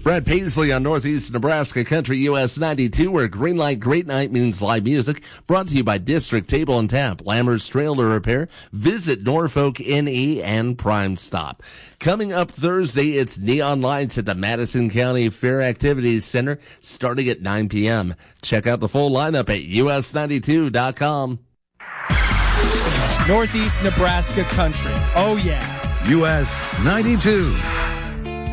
Brad Paisley on Northeast Nebraska Country US 92, where Green Light Great Night means live music. Brought to you by District Table and Tap, Lammers Trailer Repair, Visit Norfolk NE, and Prime Stop. Coming up Thursday, it's Neon Lights at the Madison County Fair Activities Center starting at 9 p.m. Check out the full lineup at us92.com. Northeast Nebraska Country. Oh, yeah. US 92.